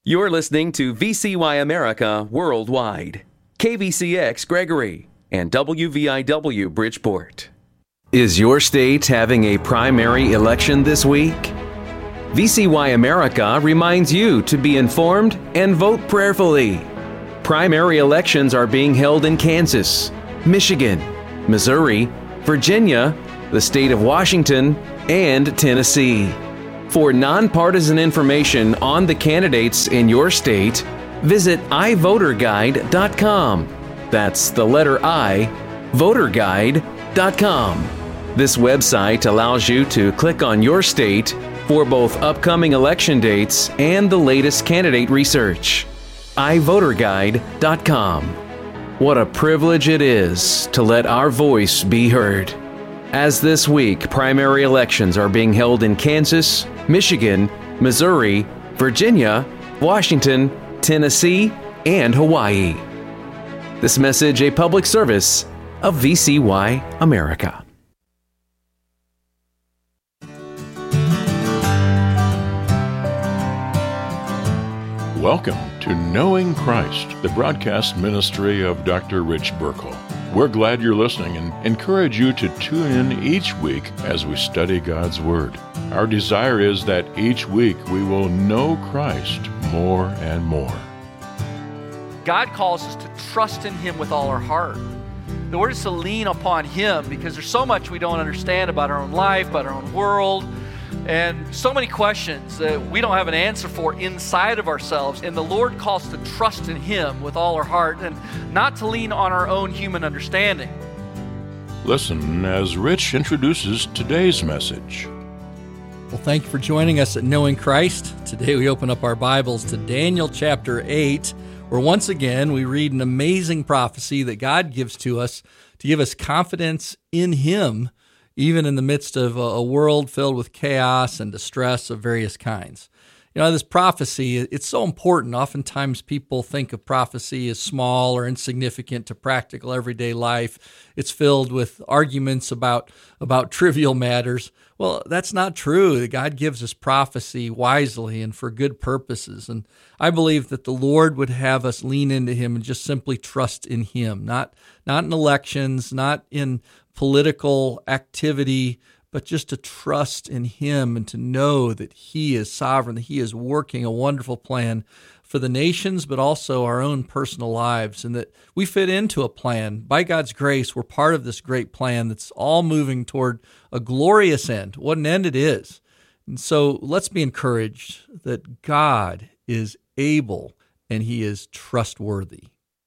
You're listening to VCY America Worldwide, KVCX Gregory, and WVIW Bridgeport. Is your state having a primary election this week? VCY America reminds you to be informed and vote prayerfully. Primary elections are being held in Kansas, Michigan, Missouri, Virginia, the state of Washington, and Tennessee. For nonpartisan information on the candidates in your state, visit iVoterGuide.com. That's the letter I, voterguide.com. This website allows you to click on your state for both upcoming election dates and the latest candidate research. iVoterGuide.com. What a privilege it is to let our voice be heard. As this week, primary elections are being held in Kansas, Michigan, Missouri, Virginia, Washington, Tennessee, and Hawaii. This message a public service of VCY America. Welcome to Knowing Christ, the broadcast ministry of Dr. Rich Burkle. We're glad you're listening and encourage you to tune in each week as we study God's Word. Our desire is that each week we will know Christ more and more. God calls us to trust in Him with all our heart. The word is to lean upon Him because there's so much we don't understand about our own life, about our own world, and so many questions that we don't have an answer for inside of ourselves. And the Lord calls us to trust in Him with all our heart and not to lean on our own human understanding. Listen as Rich introduces today's message. Well, thank you for joining us at Knowing Christ. Today we open up our Bibles to Daniel chapter 8, where once again we read an amazing prophecy that God gives to us to give us confidence in Him, even in the midst of a world filled with chaos and distress of various kinds. You know, this prophecy, it's so important. Oftentimes people think of prophecy as small or insignificant to practical everyday life. It's filled with arguments about trivial matters. Well, that's not true. God gives us prophecy wisely and for good purposes. And I believe that the Lord would have us lean into Him and just simply trust in Him, not in elections, not in political activity, but just to trust in Him and to know that He is sovereign, that He is working a wonderful plan for the nations, but also our own personal lives, and that we fit into a plan. By God's grace, we're part of this great plan that's all moving toward a glorious end. What an end it is. And so let's be encouraged that God is able and He is trustworthy.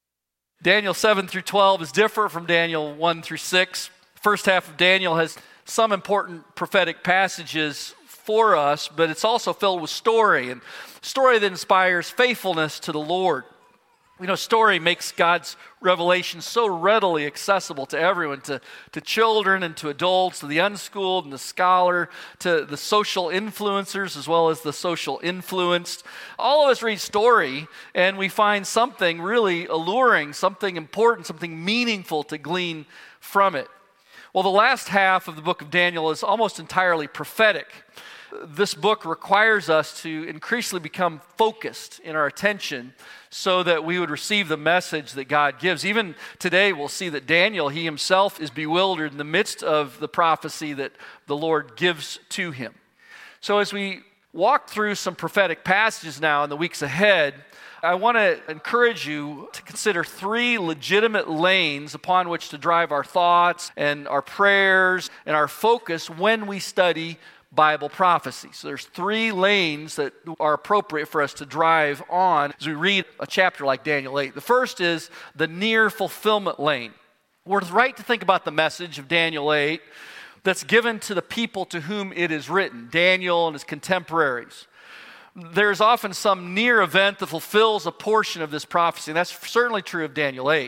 Daniel 7 through 12 is different from Daniel 1 through 6. First half of Daniel has some important prophetic passages for us, but it's also filled with story, and story that inspires faithfulness to the Lord. You know, story makes God's revelation so readily accessible to everyone, to children and to adults, to the unschooled and the scholar, to the social influencers as well as the social influenced. All of us read story and we find something really alluring, something important, something meaningful to glean from it. Well, the last half of the book of Daniel is almost entirely prophetic. This book requires us to increasingly become focused in our attention so that we would receive the message that God gives. Even today, we'll see that Daniel, he himself is bewildered in the midst of the prophecy that the Lord gives to him. So as we walk through some prophetic passages now in the weeks ahead, I want to encourage you to consider three legitimate lanes upon which to drive our thoughts and our prayers and our focus when we study Bible prophecy. So there's three lanes that are appropriate for us to drive on as we read a chapter like Daniel 8. The first is the near fulfillment lane. We're right to think about the message of Daniel 8 that's given to the people to whom it is written, Daniel and his contemporaries. There's often some near event that fulfills a portion of this prophecy, and that's certainly true of Daniel 8.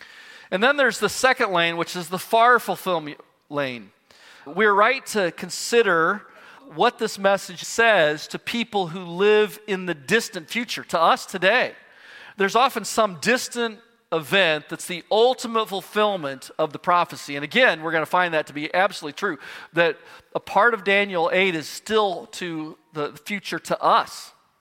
And then there's the second lane, which is the far fulfillment lane. We're right to consider what this message says to people who live in the distant future, to us today. There's often some distant event that's the ultimate fulfillment of the prophecy. And again, we're going to find that to be absolutely true, that a part of Daniel 8 is still to the future to us.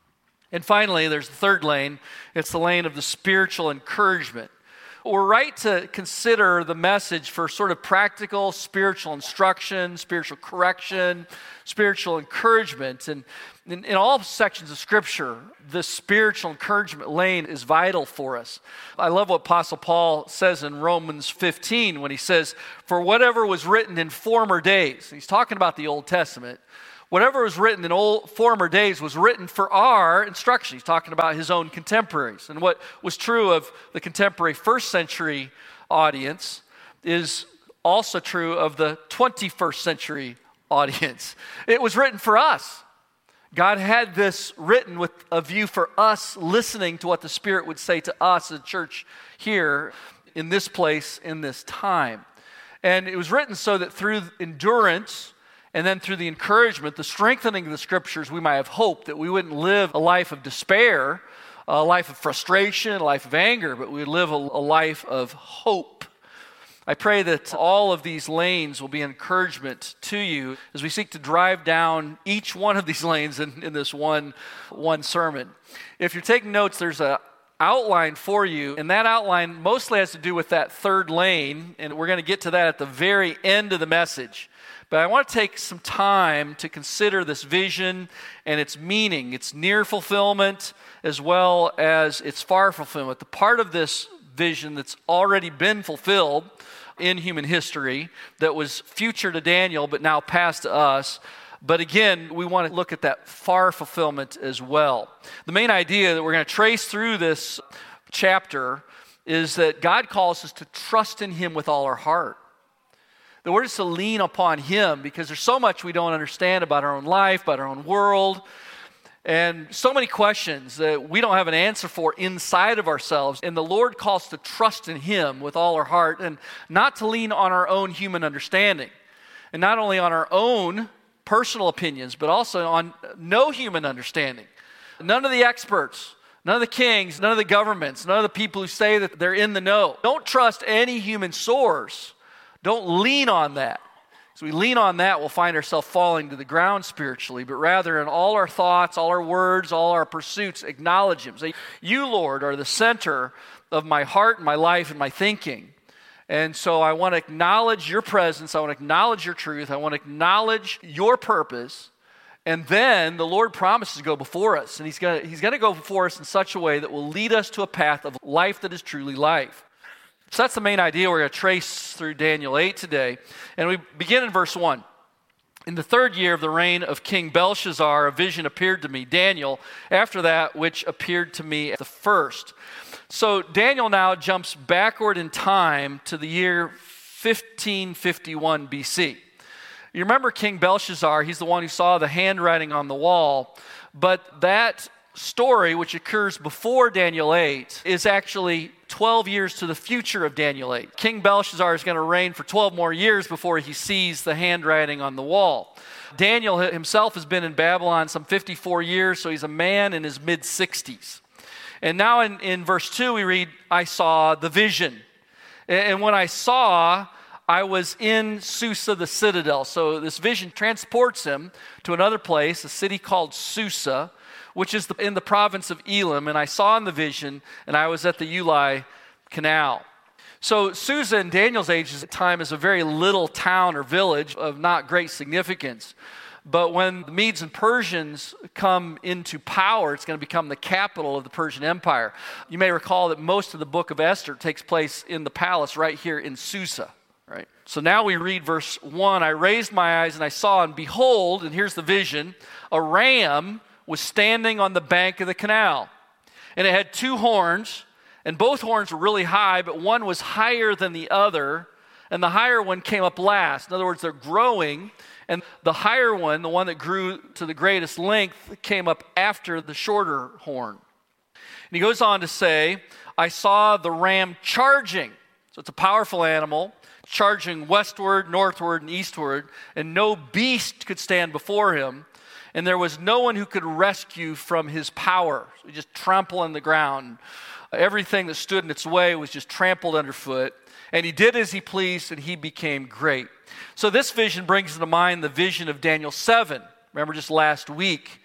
And finally, there's the third lane. It's the lane of the spiritual encouragement. We're right to consider the message for sort of practical spiritual instruction, spiritual correction, spiritual encouragement. And in all sections of Scripture, the spiritual encouragement lane is vital for us. I love what Apostle Paul says in Romans 15 when he says, "For whatever was written in former days," he's talking about the Old Testament, "whatever was written in former days was written for our instruction." He's talking about his own contemporaries. And what was true of the contemporary first century audience is also true of the 21st century audience. It was written for us. God had this written with a view for us listening to what the Spirit would say to us as a church here in this place, in this time. And it was written so that through endurance and then through the encouragement, the strengthening of the Scriptures, we might have hope that we wouldn't live a life of despair, a life of frustration, a life of anger, but we would live a life of hope. I pray that all of these lanes will be encouragement to you as we seek to drive down each one of these lanes in this one sermon. If you're taking notes, there's an outline for you, and that outline mostly has to do with that third lane, and we're going to get to that at the very end of the message. But I want to take some time to consider this vision and its meaning, its near fulfillment, as well as its far fulfillment. The part of this vision that's already been fulfilled in human history that was future to Daniel, but now past to us. But again, we want to look at that far fulfillment as well. The main idea that we're going to trace through this chapter is that God calls us to trust in Him with all our heart. That we're just to lean upon Him because there's so much we don't understand about our own life, about our own world, and so many questions that we don't have an answer for inside of ourselves. And the Lord calls us to trust in Him with all our heart and not to lean on our own human understanding. And not only on our own personal opinions, but also on no human understanding. None of the experts, none of the kings, none of the governments, none of the people who say that they're in the know. Don't trust any human source. Don't lean on that. As we lean on that, we'll find ourselves falling to the ground spiritually, but rather in all our thoughts, all our words, all our pursuits, acknowledge Him. Say, "You, Lord, are the center of my heart and my life and my thinking." And so I want to acknowledge Your presence. I want to acknowledge Your truth. I want to acknowledge Your purpose. And then the Lord promises to go before us. And He's going to go before us in such a way that will lead us to a path of life that is truly life. So that's the main idea we're going to trace through Daniel 8 today. And we begin in verse 1. "In the third year of the reign of King Belshazzar, a vision appeared to me, Daniel, after that which appeared to me at the first." So Daniel now jumps backward in time to the year 1551 BC. You remember King Belshazzar, he's the one who saw the handwriting on the wall, but that story, which occurs before Daniel 8, is actually 12 years to the future of Daniel 8. King Belshazzar is going to reign for 12 more years before he sees the handwriting on the wall. Daniel himself has been in Babylon some 54 years, so he's a man in his mid-60s. And now in verse 2 we read, "I saw the vision. And when I saw, I was in Susa the citadel." So this vision transports him to another place, a city called Susa, which is in the province of Elam. And I saw in the vision, and I was at the Ulai Canal. So Susa in Daniel's age at the time is a very little town or village of not great significance. But when the Medes and Persians come into power, it's going to become the capital of the Persian Empire. You may recall that most of the book of Esther takes place in the palace right here in Susa. Right? So now we read verse 1. "I raised my eyes and I saw, and behold," and here's the vision, "a ram was standing on the bank of the canal. And it had two horns, and both horns were really high, but one was higher than the other, and the higher one came up last." In other words, they're growing, and the higher one, the one that grew to the greatest length, came up after the shorter horn. And he goes on to say, "I saw the ram charging." So it's a powerful animal, charging westward, northward, and eastward, and no beast could stand before him. And there was no one who could rescue from his power. So he just trampled on the ground. Everything that stood in its way was just trampled underfoot. And he did as he pleased, and he became great. So this vision brings to mind the vision of Daniel 7. Remember just last week.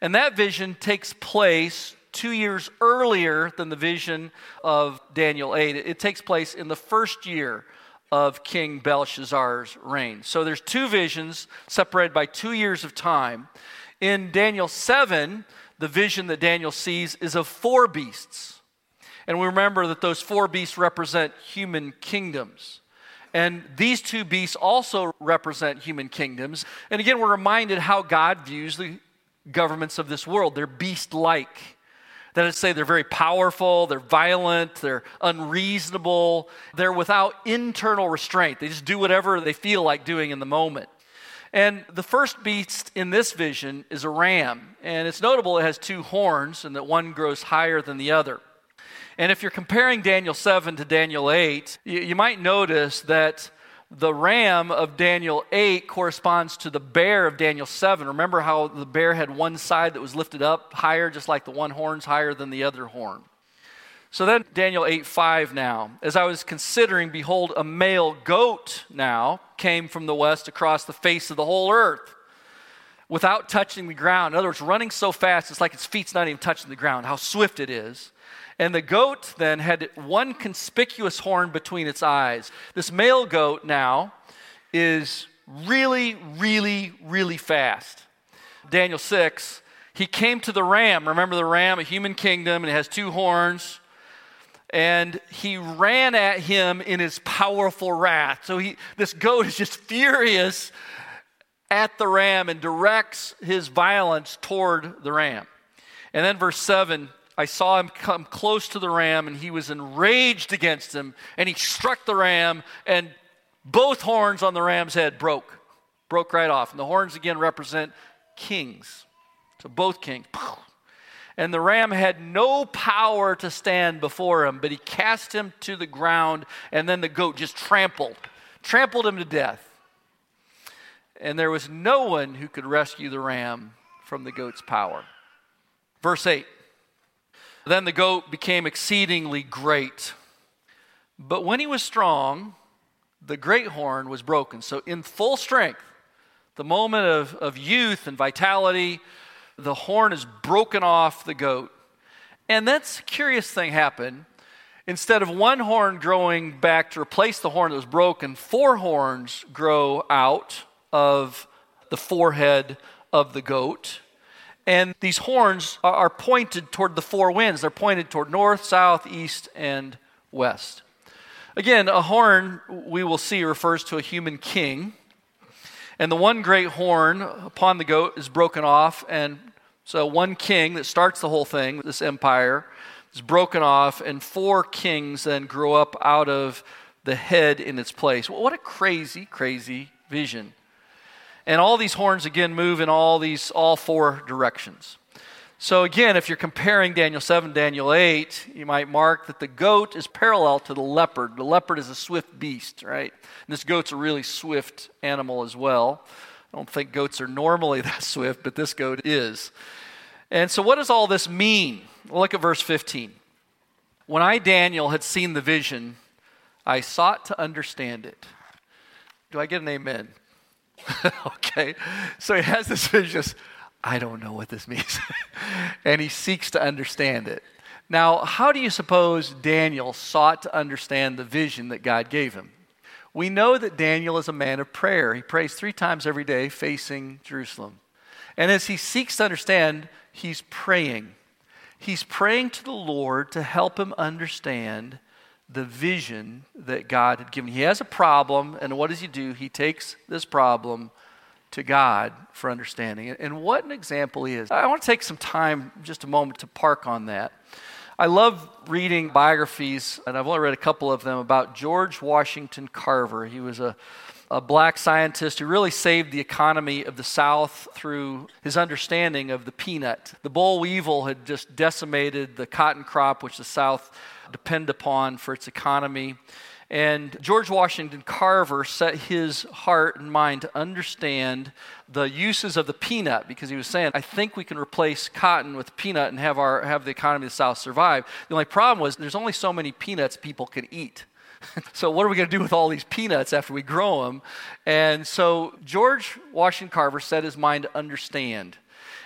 And that vision takes place 2 years earlier than the vision of Daniel 8. It takes place in the first year of King Belshazzar's reign. So there's two visions separated by 2 years of time. In Daniel 7, the vision that Daniel sees is of 4 beasts. And we remember that those 4 beasts represent human kingdoms. And these 2 beasts also represent human kingdoms. And again, we're reminded how God views the governments of this world. They're beast-like. That is to say, they're very powerful, they're violent, they're unreasonable, they're without internal restraint. They just do whatever they feel like doing in the moment. And the first beast in this vision is a ram. And it's notable it has 2 horns and that one grows higher than the other. And if you're comparing Daniel 7 to Daniel 8, you might notice that the ram of Daniel 8 corresponds to the bear of Daniel 7. Remember how the bear had one side that was lifted up higher, just like the one horn's higher than the other horn. So then Daniel 8:5 now. As I was considering, behold, a male goat now came from the west across the face of the whole earth without touching the ground. In other words, running so fast, it's like its feet's not even touching the ground, how swift it is. And the goat then had one conspicuous horn between its eyes. This male goat now is really, really, really fast. Daniel 6, he came to the ram. Remember the ram, a human kingdom, and it has 2 horns. And he ran at him in his powerful wrath. So this goat is just furious at the ram and directs his violence toward the ram. And then verse 7, I saw him come close to the ram, and he was enraged against him, and he struck the ram, and both horns on the ram's head broke right off. And the horns again represent kings. So both kings. And the ram had no power to stand before him, but he cast him to the ground, and then the goat just trampled him to death. And there was no one who could rescue the ram from the goat's power. Verse 8. Then the goat became exceedingly great. But when he was strong, the great horn was broken. So in full strength, the moment of youth and vitality, the horn is broken off the goat. And that's a curious thing happened. Instead of one horn growing back to replace the horn that was broken, 4 horns grow out of the forehead of the goat. And these horns are pointed toward the 4 winds. They're pointed toward north, south, east, and west. Again, a horn, we will see, refers to a human king. And the one great horn upon the goat is broken off. And so one king that starts the whole thing, this empire, is broken off. And 4 kings then grow up out of the head in its place. What a crazy, crazy vision. And all these horns again move in all 4 directions. So again, if you're comparing Daniel 7, Daniel 8, you might mark that the goat is parallel to the leopard. The leopard is a swift beast, right? And this goat's a really swift animal as well. I don't think goats are normally that swift, but this goat is. And so what does all this mean? Well, look at verse 15. When I, Daniel, had seen the vision, I sought to understand it. Do I get an amen? Okay, so he has this vision, I don't know what this means. And he seeks to understand it. Now, how do you suppose Daniel sought to understand the vision that God gave him? We know that Daniel is a man of prayer. He prays 3 times every day facing Jerusalem. And as he seeks to understand, he's praying. He's praying to the Lord to help him understand the vision that God had given. He has a problem, and what does he do? He takes this problem to God for understanding. And what an example he is. I want to take some time, just a moment, to park on that. I love reading biographies, and I've only read a couple of them, about George Washington Carver. He was a black scientist who really saved the economy of the South through his understanding of the peanut. The boll weevil had just decimated the cotton crop, which the South depend upon for its economy. And George Washington Carver set his heart and mind to understand the uses of the peanut, because he was saying, I think we can replace cotton with peanut and have the economy of the South survive. The only problem was there's only so many peanuts people can eat. So what are we going to do with all these peanuts after we grow them? And so George Washington Carver set his mind to understand.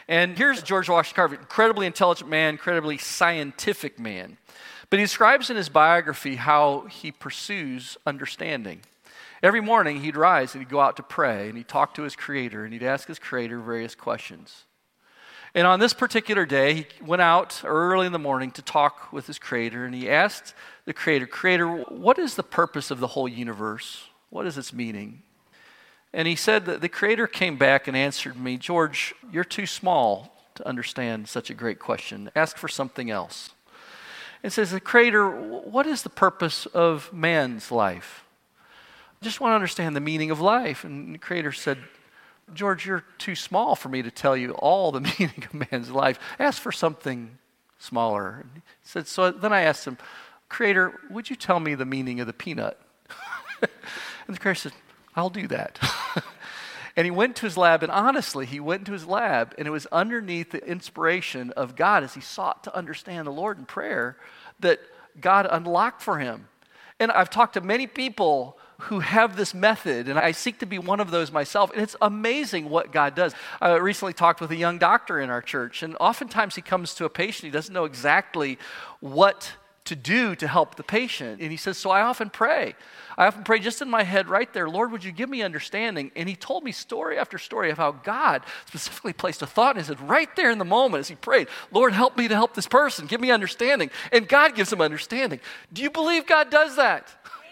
And here's George Washington Carver, incredibly intelligent man, incredibly scientific man. But he describes in his biography how he pursues understanding. Every morning he'd rise and he'd go out to pray and he'd talk to his Creator and he'd ask his Creator various questions. And on this particular day, he went out early in the morning to talk with his Creator, and he asked the Creator, what is the purpose of the whole universe? What is its meaning? And he said that the Creator came back and answered me, George, you're too small to understand such a great question. Ask for something else. And says, the Creator, what is the purpose of man's life? I just want to understand the meaning of life. And the Creator said, George, you're too small for me to tell you all the meaning of man's life. Ask for something smaller. And he said, so then I asked him, Creator, would you tell me the meaning of the peanut? And the Creator said, I'll do that. And he went to his lab, and honestly, he went to his lab, and it was underneath the inspiration of God as he sought to understand the Lord in prayer that God unlocked for him. And I've talked to many people who have this method, and I seek to be one of those myself, and it's amazing what God does. I recently talked with a young doctor in our church, and oftentimes he comes to a patient, he doesn't know exactly what to do to help the patient, and he says, so I often pray just in my head right there, Lord, would you give me understanding? And he told me story after story of how God specifically placed a thought in his head right there in the moment as he prayed, Lord, help me to help this person, give me understanding, and God gives him understanding. Do you believe God does that?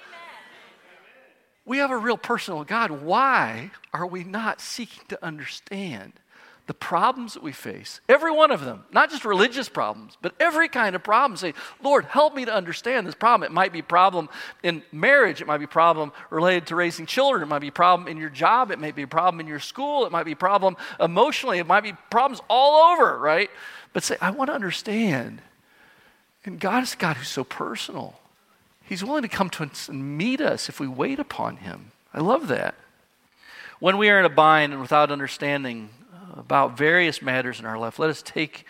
We have a real personal God. Why are we not seeking to understand the problems that we face? Every one of them, not just religious problems, but every kind of problem. Say, Lord, help me to understand this problem. It might be a problem in marriage. It might be a problem related to raising children. It might be a problem in your job. It might be a problem in your school. It might be a problem emotionally. It might be problems all over, right? But say, I want to understand. And God is a God who's so personal. He's willing to come to us and meet us if we wait upon him. I love that. When we are in a bind and without understanding about various matters in our life, let us take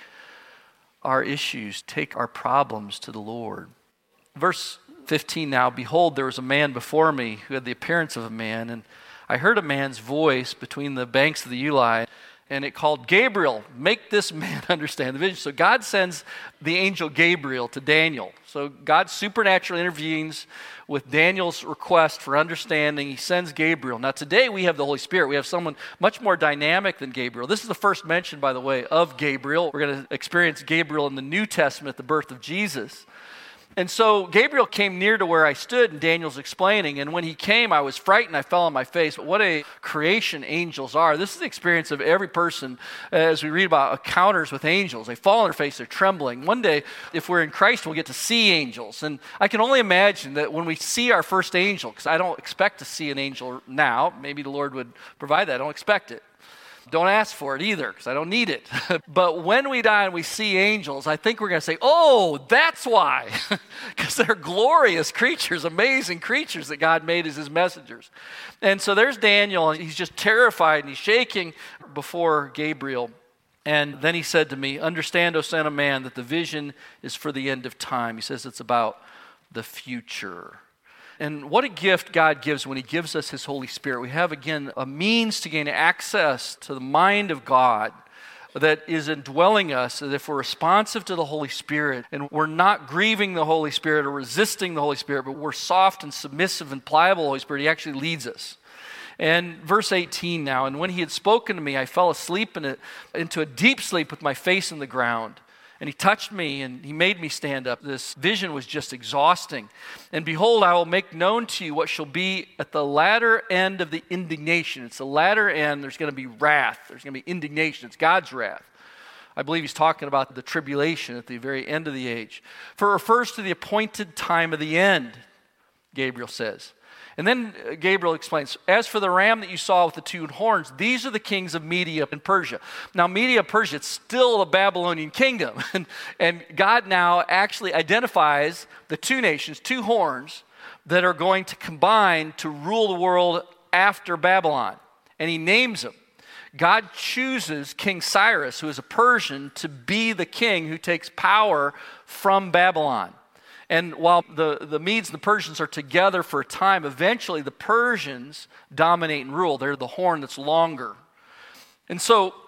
our issues, take our problems to the Lord. Verse 15 now, behold, there was a man before me who had the appearance of a man, and I heard a man's voice between the banks of the Ulai, and it called, Gabriel, make this man understand the vision. So God sends the angel Gabriel to Daniel. So God supernaturally intervenes with Daniel's request for understanding. He sends Gabriel. Now today we have the Holy Spirit. We have someone much more dynamic than Gabriel. This is the first mention, by the way, of Gabriel. We're going to experience Gabriel in the New Testament at the birth of Jesus. And so Gabriel came near to where I stood, and Daniel's explaining, and when he came, I was frightened, I fell on my face. But what a creation angels are. This is the experience of every person as we read about encounters with angels. They fall on their face, they're trembling. One day, if we're in Christ, we'll get to see angels. And I can only imagine that when we see our first angel, because I don't expect to see an angel now, maybe the Lord would provide that, I don't expect it. Don't ask for it either, because I don't need it. But when we die and we see angels, I think we're going to say, oh, that's why. Because they're glorious creatures, amazing creatures that God made as his messengers. And so there's Daniel, and he's just terrified, and he's shaking before Gabriel. And then he said to me, understand, O son of man, that the vision is for the end of time. He says it's about the future. And what a gift God gives when he gives us his Holy Spirit. We have, again, a means to gain access to the mind of God that is indwelling us, that if we're responsive to the Holy Spirit and we're not grieving the Holy Spirit or resisting the Holy Spirit, but we're soft and submissive and pliable, the Holy Spirit, he actually leads us. And verse 18 now, and when he had spoken to me, I fell asleep into a deep sleep with my face in the ground. And he touched me, and he made me stand up. This vision was just exhausting. And behold, I will make known to you what shall be at the latter end of the indignation. It's the latter end. There's going to be wrath. There's going to be indignation. It's God's wrath. I believe he's talking about the tribulation at the very end of the age. For it refers to the appointed time of the end, Gabriel says. And then Gabriel explains, as for the ram that you saw with the two horns, these are the kings of Media and Persia. Now, Media and Persia, it's still a Babylonian kingdom. And God now actually identifies the two nations, two horns, that are going to combine to rule the world after Babylon. And he names them. God chooses King Cyrus, who is a Persian, to be the king who takes power from Babylon. And while the Medes and the Persians are together for a time, eventually the Persians dominate and rule. They're the horn that's longer. And so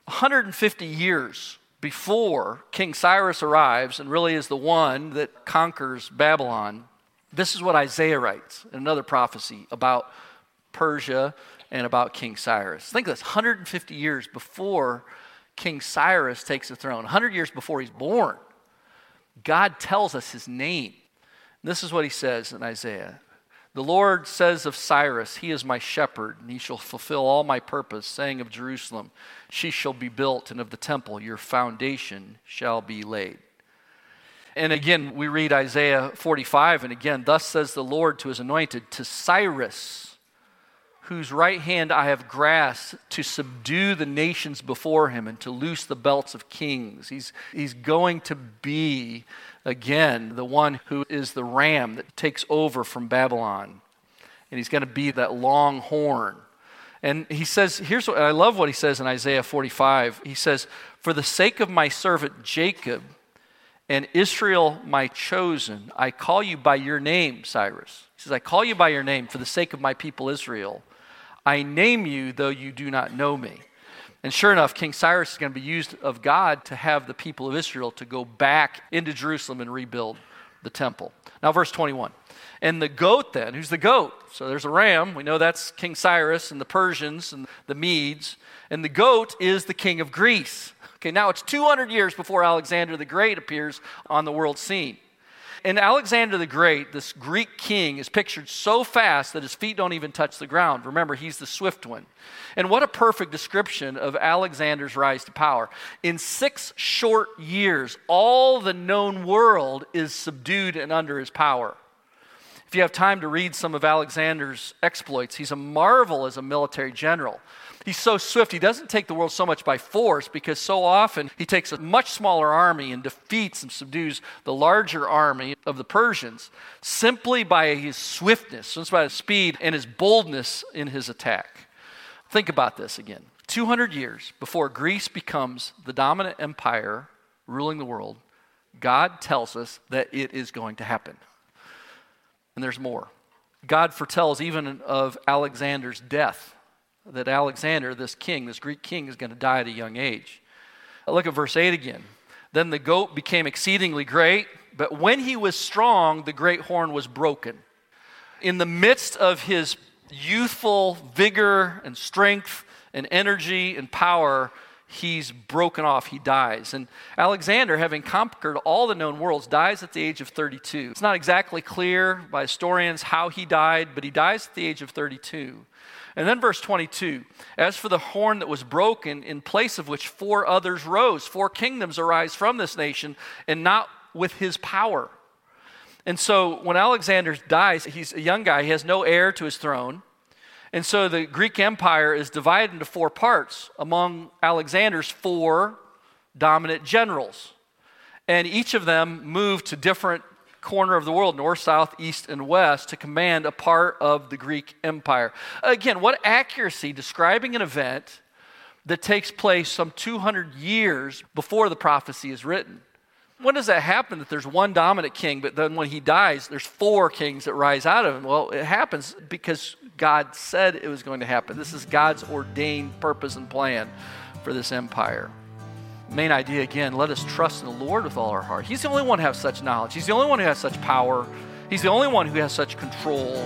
150 years before King Cyrus arrives and really is the one that conquers Babylon, this is what Isaiah writes in another prophecy about Persia and about King Cyrus. Think of this, 150 years before King Cyrus takes the throne, 100 years before he's born, God tells us his name. And this is what he says in Isaiah. The Lord says of Cyrus, he is my shepherd, and he shall fulfill all my purpose, saying of Jerusalem, she shall be built, and of the temple, your foundation shall be laid. And again, we read Isaiah 45, and again, thus says the Lord to his anointed, to Cyrus, whose right hand I have grasped, to subdue the nations before him and to loose the belts of kings. He's going to be, again, the one who is the ram that takes over from Babylon. And he's going to be that long horn. And he says, here's what, I love what he says in Isaiah 45. He says, for the sake of my servant Jacob and Israel my chosen, I call you by your name, Cyrus. He says, I call you by your name for the sake of my people Israel. I name you, though you do not know me. And sure enough, King Cyrus is going to be used of God to have the people of Israel to go back into Jerusalem and rebuild the temple. Now, verse 21. And the goat then, who's the goat? So there's a ram. We know that's King Cyrus and the Persians and the Medes. And the goat is the king of Greece. Okay, now it's 200 years before Alexander the Great appears on the world scene. And Alexander the Great, this Greek king, is pictured so fast that his feet don't even touch the ground. Remember, he's the swift one. And what a perfect description of Alexander's rise to power. In 6 short years, all the known world is subdued and under his power. If you have time to read some of Alexander's exploits, he's a marvel as a military general. He's so swift, he doesn't take the world so much by force because so often he takes a much smaller army and defeats and subdues the larger army of the Persians simply by his swiftness, just by his speed and his boldness in his attack. Think about this again. 200 years before Greece becomes the dominant empire ruling the world, God tells us that it is going to happen. And there's more. God foretells even of Alexander's death, that Alexander, this king, this Greek king, is going to die at a young age. Look at verse 8 again. Then the goat became exceedingly great, but when he was strong, the great horn was broken. In the midst of his youthful vigor and strength and energy and power, he's broken off, he dies. And Alexander, having conquered all the known worlds, dies at the age of 32. It's not exactly clear by historians how he died, but he dies at the age of 32. And then verse 22, as for the horn that was broken, in place of which 4 others rose, 4 kingdoms arise from this nation, and not with his power. And so when Alexander dies, he's a young guy, he has no heir to his throne. And so the Greek Empire is divided into 4 parts among Alexander's 4 dominant generals. And each of them moved to different corner of the world, north, south, east, and west, to command a part of the Greek Empire. Again, what accuracy describing an event that takes place some 200 years before the prophecy is written. When does that happen that there's one dominant king, but then when he dies, there's 4 kings that rise out of him? Well, it happens because God said it was going to happen. This is God's ordained purpose and plan for this empire. Main idea again, let us trust in the Lord with all our heart. He's the only one who has such knowledge. He's the only one who has such power. He's the only one who has such control.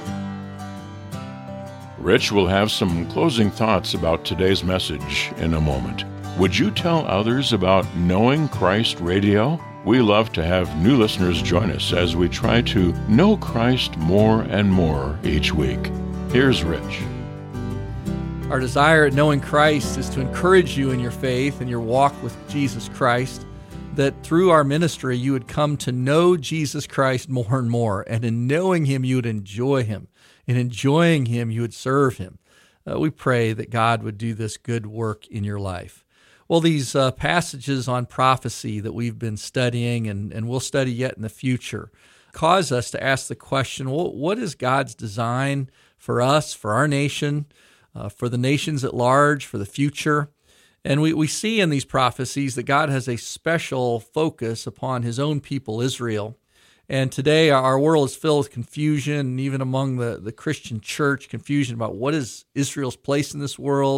Rich will have some closing thoughts about today's message in a moment. Would you tell others about Knowing Christ Radio? We love to have new listeners join us as we try to know Christ more and more each week. Here's Rich. Our desire at Knowing Christ is to encourage you in your faith and your walk with Jesus Christ, that through our ministry you would come to know Jesus Christ more and more, and in knowing Him you would enjoy Him. In enjoying Him you would serve Him. We pray that God would do this good work in your life. Well, these passages on prophecy that we've been studying and we'll study yet in the future cause us to ask the question, well, what is God's design for us, for our nation, for the nations at large, for the future? And we see in these prophecies that God has a special focus upon His own people, Israel. And today our world is filled with confusion, and even among the Christian church, confusion about what is Israel's place in this world.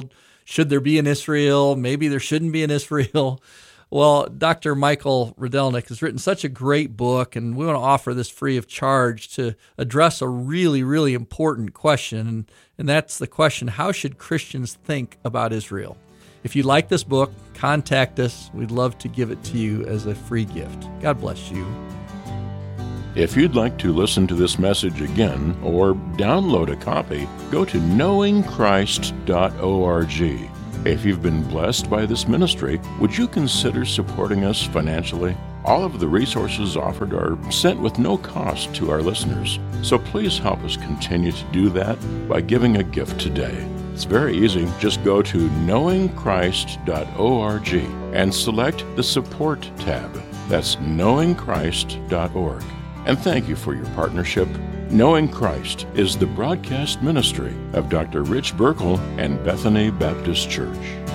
should there be an Israel? Maybe there shouldn't be an Israel. Well, Dr. Michael Rydelnik has written such a great book, and we want to offer this free of charge to address a really, really important question, and that's the question, how should Christians think about Israel? If you like this book, contact us. We'd love to give it to you as a free gift. God bless you. If you'd like to listen to this message again or download a copy, go to knowingchrist.org. If you've been blessed by this ministry, would you consider supporting us financially? All of the resources offered are sent with no cost to our listeners, so please help us continue to do that by giving a gift today. It's very easy. Just go to knowingchrist.org and select the Support tab. That's knowingchrist.org. And thank you for your partnership. Knowing Christ is the broadcast ministry of Dr. Rich Burkle and Bethany Baptist Church.